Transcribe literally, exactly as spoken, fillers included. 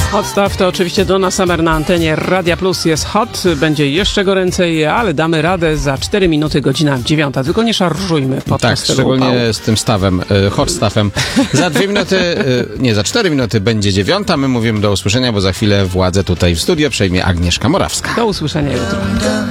Odstaw to oczywiście Donna Summer na antenie Radia Plus. Jest hot, będzie jeszcze goręcej, ale damy radę za cztery minuty, godzina dziewiąta. Tylko nie szarżujmy podczas Tak, tego szczególnie upału. z tym stawem, y, hot stawem. Za dwie minuty, y, nie, za cztery minuty będzie dziewiąta. My mówimy do usłyszenia, bo za chwilę władzę tutaj w studio przejmie Agnieszka Morawska. Do usłyszenia jutro.